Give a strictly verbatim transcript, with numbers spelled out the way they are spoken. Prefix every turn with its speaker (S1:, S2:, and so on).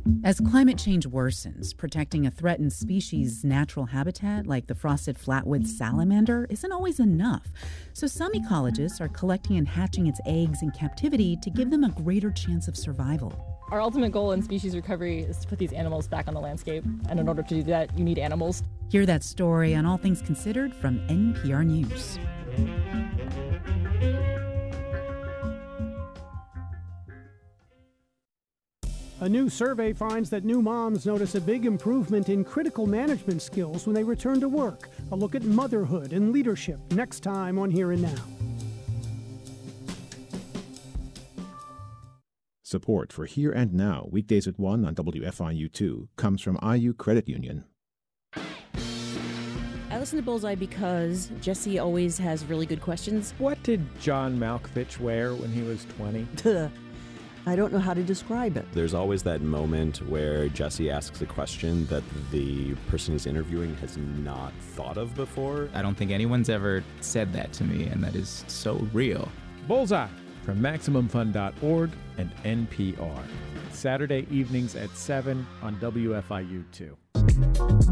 S1: As climate change worsens, protecting a threatened species' natural habitat, like the frosted flatwood salamander, isn't always enough. So some ecologists are collecting and hatching its eggs in captivity to give them a greater chance of survival.
S2: Our ultimate goal in species recovery is to put these animals back on the landscape. And in order to do that, you need animals.
S1: Hear that story on All Things Considered from N P R News.
S3: A new survey finds that new moms notice a big improvement in critical management skills when they return to work. A look at motherhood and leadership next time on Here and Now.
S4: Support for Here and Now, weekdays at one on W F I U two, comes from I U Credit Union.
S5: I listen to Bullseye because Jesse always has really good questions.
S6: What did John Malkovich wear when he was twenty?
S7: I don't know how to describe it.
S8: There's always that moment where Jesse asks a question that the person he's interviewing has not thought of before.
S9: I don't think anyone's ever said that to me, and that is so real.
S6: Bullseye from Maximum Fund dot org and N P R. Saturday evenings at seven on W F I U two.